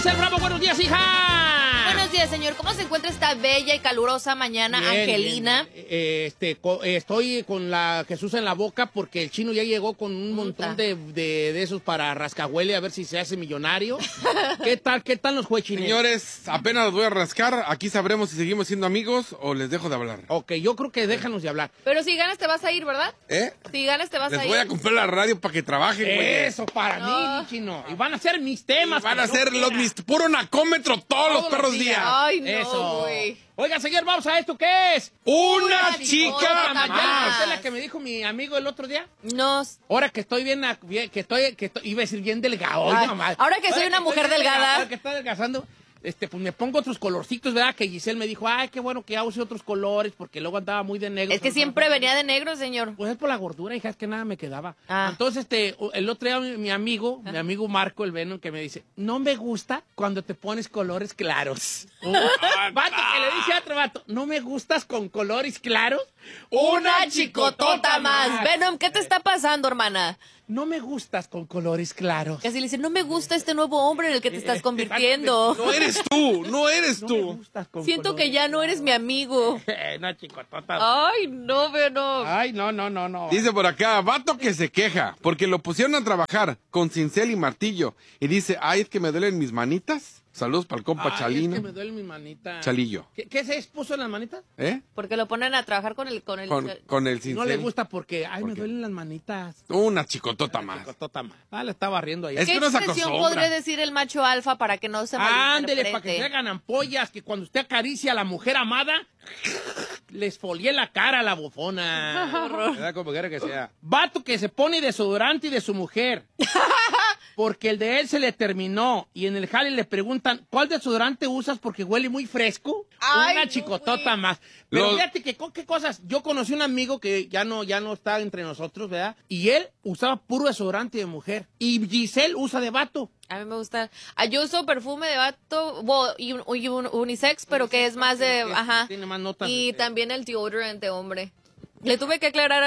El Bravo, buenos días, hija. Buenos días, señor. ¿Cómo se encuentra esta bella y calurosa mañana, Bien, Angelina? bien. Estoy con la Jesús en la boca porque el chino ya llegó con un montón de esos para rascahuele a ver si se hace millonario. ¿Qué tal los juechines? Señores, apenas los voy a rascar. Aquí sabremos si seguimos siendo amigos o les dejo de hablar. Ok, yo creo que déjanos de hablar. Pero si ganas te vas a ir, ¿verdad? Si ganas te vas a Les ir. voy a comprar la radio para que trabajen, güey. Eso para mí, chino. Y van a ser mis temas. Van a ser mis puro nacómetro todos los perros días. Ay, no, Eso. güey. Oiga, señor, vamos a esto. ¿Qué es? ¡Una chica chica más! más! ¿Usted la que me dijo mi amigo el otro día? No. Ahora que estoy bien, iba a decir bien delgado. Ay, Oiga, madre. ahora que soy una estoy mujer bien delgada. Ahora que está adelgazando, pues me pongo otros colorcitos, ¿verdad? Que Giselle me dijo, ay, qué bueno que ya use otros colores, porque luego andaba muy de negro. Es que siempre venía de negro, señor. Pues es por la gordura, hija, es que nada me quedaba. Ah. Entonces, el otro día mi amigo Marco, el Venom, que me dice, no me gusta cuando te pones colores claros. Vato que le dice a otro vato, no me gustas con colores claros. Una chicotota más. Venom, ¿qué te está pasando, hermana? No me gustas con colores claros. Casi le dice, no me gusta este nuevo hombre en el que te estás convirtiendo. No eres tú, no eres No tú. me gustas con Siento colores que ya no eres mi amigo. Una chicotota. Ay, no, Venom. Ay, no. Dice por acá, vato que se queja porque lo pusieron a trabajar con cincel y martillo. Y dice, ay, es que me duelen mis manitas. Saludos para el compa Ay, Chalino. es que me duele mi manita. Chalillo. ¿Qué se puso en las manitas? Porque lo ponen a trabajar con el... Con el cincel. No le gusta porque, ay, ¿Por me qué? duelen las manitas. Una chicotota más. Chicotota más. Ah, le estaba riendo ahí. Es ¿Qué que no se expresión acostumbra. podría decir el macho alfa para que no se Ándele, malinterprete? para que se hagan ampollas, que cuando usted acaricia a la mujer amada, les folie la cara a la bofona. ¿Verdad? Como quiera que sea. Vato que se pone desodorante de su mujer. Porque el de él se le terminó. Y en el jale le preguntan, ¿cuál desodorante usas porque huele muy fresco? Ay, Una no, chicotota güey. más. Pero Los- fíjate que, ¿qué cosas? Yo conocí un amigo que ya no está entre nosotros, ¿verdad? Y él usaba puro desodorante de mujer. Y Giselle usa de vato. A mí me gusta. Yo uso perfume de vato y unisex, pero que es más de... Ajá. Tiene más notas. Y también el deodorant de hombre. Le tuve que aclarar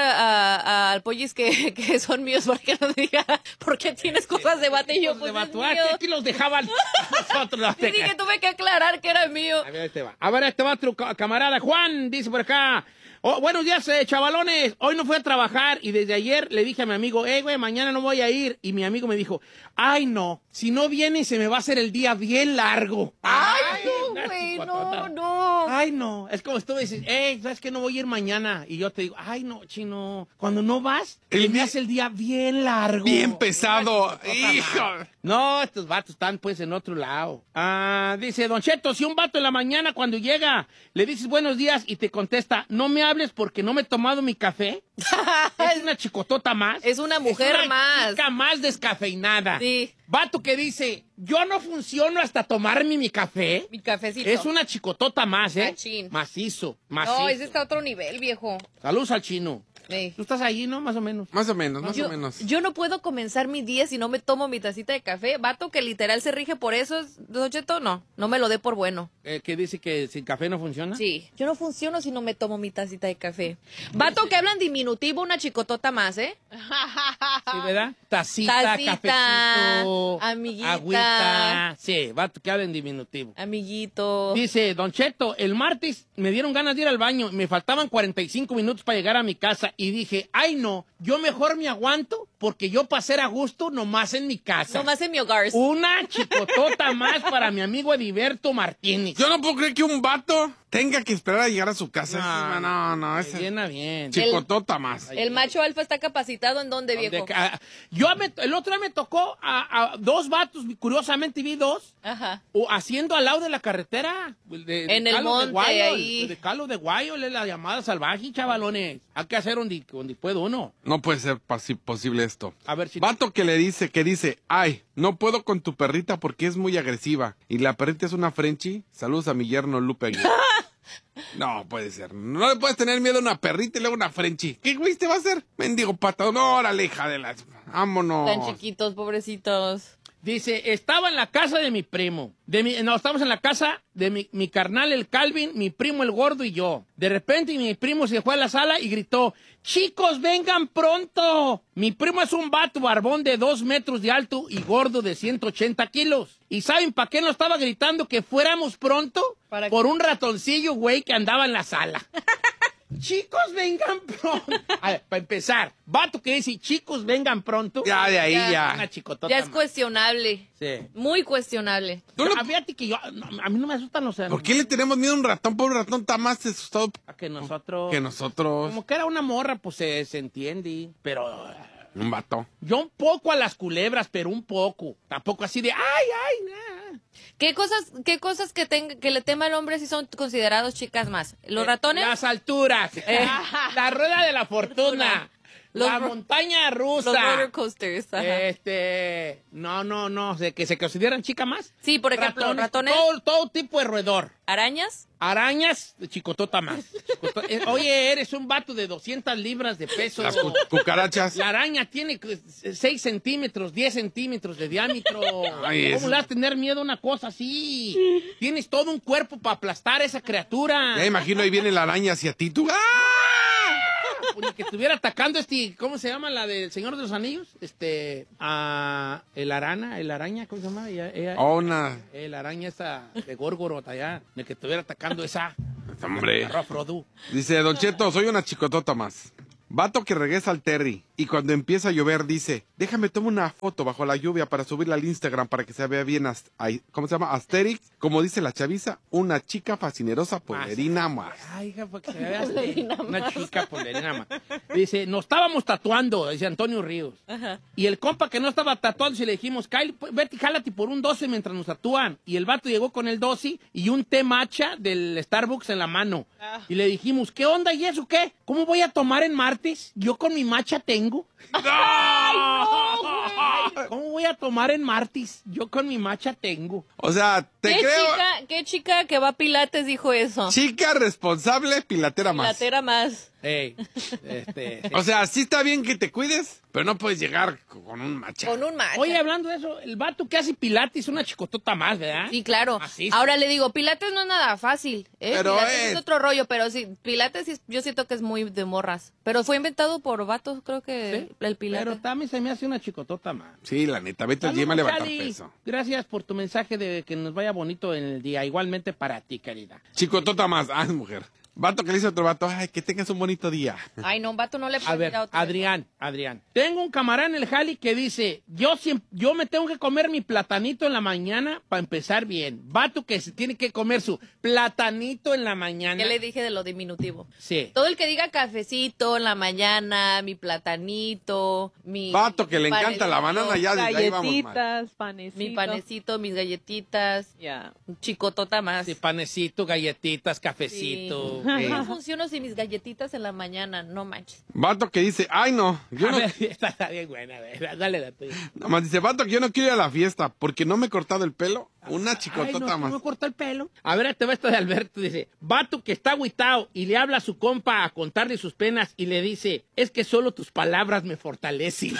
al Pollis que son míos para que no diga ¿por qué tienes cosas de vato? Y yo, Los pues de es vato. mío. Aquí los dejaban nosotros. Los Sí, que tuve que aclarar que era mío. A ver, este va otro camarada. Juan, dice por acá. Oh, buenos días, chavalones. Hoy no fui a trabajar y desde ayer le dije a mi amigo, güey, mañana no voy a ir. Y mi amigo me dijo, ay, no, si no viene se me va a hacer el día bien largo. Ay, no, una güey, chicotota. no. Ay, no. Es como si tú me dices, ¿sabes qué? No voy a ir mañana. Y yo te digo, ay, no, chino. Cuando no vas, El me día- hace el día bien largo. Bien pesado. Una chicotota Hijo. más. No, estos vatos están pues en otro lado. Dice Don Cheto, si un vato en la mañana cuando llega le dices buenos días y te contesta, no me hables porque no me he tomado mi café, es una chicotota más. Es una mujer Es una más. chica más descafeinada. Sí. Vato que dice, yo no funciono hasta tomarme mi café. Mi cafecito. Es una chicotota más, Machín. Macizo. No, ese está a otro nivel, viejo. Saludos al chino. Sí. Tú estás allí, ¿no? Más o menos. Más o menos, más o menos. Yo no puedo comenzar mi día si no me tomo mi tacita de café. Vato que literal se rige por eso, Don Cheto, no me lo dé por bueno. ¿Que dice que sin café no funciona? Sí, yo no funciono si no me tomo mi tacita de café. Vato que hablan diminutivo, una chicotota más, ¿eh? Sí, ¿verdad? Tacita, Tacita, cafecito, amiguita. agüita. Sí, vato que habla en diminutivo. Amiguito. Dice, Don Cheto, el martes me dieron ganas de ir al baño. Me faltaban 45 minutos para llegar a mi casa. Y dije, ay no, yo mejor me aguanto porque yo pasé a gusto nomás en mi casa. Nomás en mi hogar. Una chicotota más para mi amigo Ediberto Martínez. Yo no puedo creer que un vato tenga que esperar a llegar a su casa. No, Se ese llena bien. chicotota más. El macho alfa está capacitado en dónde, viejo. El otro día me tocó a dos vatos, curiosamente vi dos, Ajá. haciendo al lado de la carretera. En el Calo de monte, Guayo, ahí. De Calo de Guayo, la llamada salvaje, chavalones. Hay que hacer donde puede uno. No puede ser posible esto. A ver si... Vato que dice, ay, no puedo con tu perrita porque es muy agresiva. Y la perrita es una Frenchie. Saludos a mi yerno Lupe Aguilar. No, puede ser. No le puedes tener miedo a una perrita y luego una Frenchie. ¿Qué güey te va a hacer? Mendigo pato. No, órale, hija de las... Vámonos. Tan chiquitos, pobrecitos. Dice, estaba en la casa de mi primo. Estamos en la casa de mi carnal, el Calvin, mi primo, el gordo y yo. De repente mi primo se fue a la sala y gritó, ¡chicos, vengan pronto! Mi primo es un vato barbón de 2 metros de alto y gordo de 180 kilos. ¿Y saben para qué nos estaba gritando que fuéramos pronto? Por un ratoncillo, güey, que andaba en la sala. Chicos, vengan pronto. A ver, para empezar, vato que dice, chicos, vengan pronto. Ya, de ahí, ya. Una chicotota Ya es más. cuestionable. Sí. Muy cuestionable. Fíjate que yo, a mí no me asustan los ¿Por qué le tenemos miedo a un ratón? Pobre ratón está más asustado que nosotros. que nosotros. Como que era una morra, pues se entiende. Pero Un vato. yo un poco a las culebras, pero un poco. Tampoco así de, nah. ¿Qué cosas que le tema al hombre si son considerados chicas más? ¿Los ratones? Las alturas. La rueda de la fortuna. La Los montaña rusa. Los roller coasters. Ajá. No, que se consideran chica más. Sí, por ejemplo, ratones. Todo tipo de roedor. ¿Arañas? Arañas, chicotota más. Oye, eres un vato de 200 libras de peso. Las cucarachas. La araña tiene 6 centímetros, 10 centímetros de diámetro. Ay, ¿Cómo eso. le vas a tener miedo a una cosa así? Tienes todo un cuerpo para aplastar a esa criatura. Ya imagino ahí viene la araña hacia ti. Tú. ¡Ah! Ni que estuviera atacando ¿cómo se llama la del Señor de los Anillos? El araña, ¿cómo se llama? El araña esa de Gorgoroth allá, ni que estuviera atacando esa. Hombre. Frodo. Dice, Don Cheto, soy una chicotota más. Vato que regresa al Terry y cuando empieza a llover dice, déjame tomar una foto bajo la lluvia para subirla al Instagram para que se vea bien, ¿cómo se llama? Asterix, como dice la chaviza, una chica fascinerosa polerina más. Ay, hija, porque se vea una chica polerina más. Dice, nos estábamos tatuando, dice Antonio Ríos. Ajá. Y el compa que no estaba tatuando, si le dijimos, Kyle, vete, jálate por un 12 mientras nos tatúan. Y el vato llegó con el 12 y un té matcha del Starbucks en la mano. Y le dijimos, ¿qué onda y eso qué? ¿Cómo voy a tomar en martes? Yo con mi matcha tengo. ¿Cómo voy a tomar en martes? Yo con mi matcha tengo. O sea, ¿Qué chica que va a Pilates dijo eso? Chica responsable, pilatera más. Pilatera más. Ey, O sea, sí está bien que te cuides, pero no puedes llegar con un macha. Con un matcha. Oye, hablando de eso, el vato que hace pilates es una chicotota más, ¿verdad? Sí, claro. Así. Ahora le digo, Pilates no es nada fácil. Pero Pilates es otro rollo, pero sí, Pilates yo siento que es muy de morras. Pero fue inventado por vatos, creo que Sí, el Pilates. pero también se me hace una chicotota más. Sí, la neta, vete al Saludos, gym a levantar Chali. peso. Gracias por tu mensaje de que nos vaya bonito en el día. Igualmente para ti, querida. Chicotota más. Ah, es mujer. Vato que le dice a otro vato, ay, que tengas un bonito día. Ay, no, un vato no le A puede ver, ir a otro. Adrián. Tengo un camarada en el jali que dice, yo me tengo que comer mi platanito en la mañana para empezar bien. Vato que se tiene que comer su platanito en la mañana. Ya le dije de lo diminutivo. Sí. Todo el que diga cafecito en la mañana, mi platanito, mi... Vato que le mi encanta la panecito, banana, ya desde ahí vamos mal. Galletitas, panecito. Mi panecito, mis galletitas, Ya. chicotota más. Sí, panecito, galletitas, cafecito. Sí. No funciono sin mis galletitas en la mañana, no manches. Vato que dice, ay, no. Yo A no. ver, esta está bien buena. A ver, dale la tuya. Nomás dice, vato que yo no quiero ir a la fiesta porque no me he cortado el pelo. Una chicotota Ay, no, más. me cortó el pelo. A ver, te va esto de Alberto. Dice, vato que está agüitao y le habla a su compa a contarle sus penas y le dice, es que solo tus palabras me fortalecen.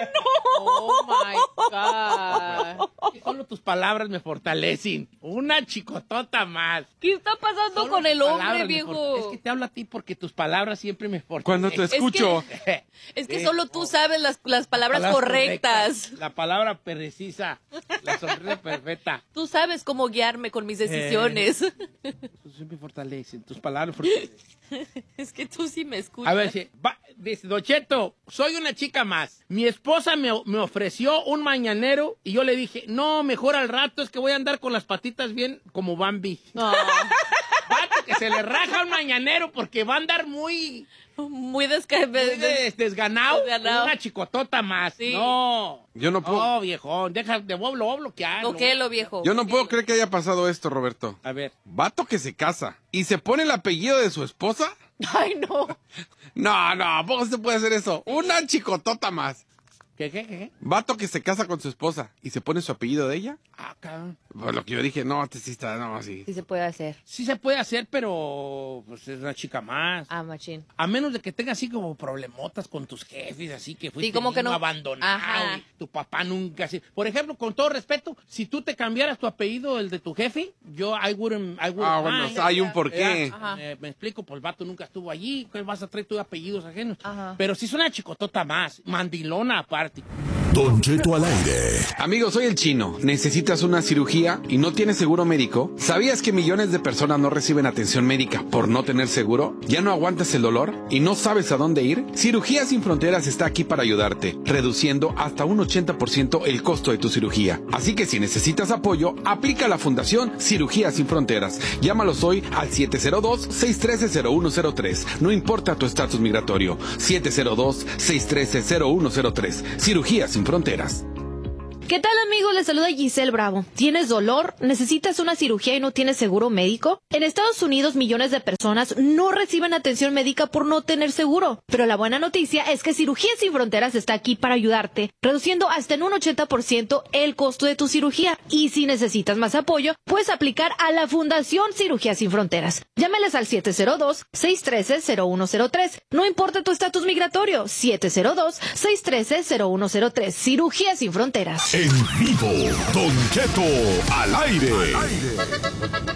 Oh my God. Que solo tus palabras me fortalecen. Una chicotota más. ¿Qué está pasando Solo con tus el hombre, palabras me viejo? Es que te hablo a ti porque tus palabras siempre me Cuando te fortalecen. escucho. Es que solo tú sabes las palabras correctas. La palabra precisa. La sonrisa perfecta. Tú sabes cómo guiarme con mis decisiones. Siempre fortalecen. Tus palabras fortalecen. Es que tú sí me escuchas. A ver, dice, Don Cheto, soy una chica más. Mi esposa me ofreció un mañanero y yo le dije, no, mejor al rato, es que voy a andar con las patitas bien como Bambi. No. Vato, que se le raja un mañanero porque va a andar muy Muy desganado. Desganado. Una chicotota más. Sí. No. Yo no puedo. No, viejón, lo voy a bloquear. ¿O qué, lo viejo? Yo no puedo creer que haya pasado esto, Roberto. A ver. Vato que se casa y se pone el apellido de su esposa. Ay, no. No, ¿a poco se puede hacer eso? Una chicotota más. ¿Qué? Vato que se casa con su esposa y se pone su apellido de ella. Acá. Pues lo que yo dije, no, sí está, no, sí. Sí se puede hacer. Sí se puede hacer, pero pues es una chica más. Ah, machín. A menos de que tengas así como problemotas con tus jefes, así que fuiste como que niño no. abandonado. Ajá. Y tu papá nunca. Por ejemplo, con todo respeto, si tú te cambiaras tu apellido, el de tu jefe, yo, I wouldn't Bueno, mind. hay un porqué. Ajá. Me explico, pues el vato nunca estuvo allí, ¿qué vas a traer tus apellidos ajenos? Ajá. Pero si es una chicotota más, mandilona aparte. Don Cheto al aire. Amigos, soy el Chino. ¿Necesitas una cirugía y no tienes seguro médico? ¿Sabías que millones de personas no reciben atención médica por no tener seguro? ¿Ya no aguantas el dolor y no sabes a dónde ir? Cirugías Sin Fronteras está aquí para ayudarte, reduciendo hasta un 80% el costo de tu cirugía. Así que si necesitas apoyo, aplica a la Fundación Cirugías Sin Fronteras. Llámalos hoy al 702-613-0103. No importa tu estatus migratorio. 702-613-0103. Cirugías Sin Fronteras. ¿Qué tal, amigos? Les saluda Giselle Bravo. ¿Tienes dolor? ¿Necesitas una cirugía y no tienes seguro médico? En Estados Unidos, millones de personas no reciben atención médica por no tener seguro. Pero la buena noticia es que Cirugías Sin Fronteras está aquí para ayudarte, reduciendo hasta en un 80% el costo de tu cirugía. Y si necesitas más apoyo, puedes aplicar a la Fundación Cirugías Sin Fronteras. Llámeles al 702-613-0103. No importa tu estatus migratorio. 702-613-0103. Cirugías Sin Fronteras. En vivo, Don Cheto al aire.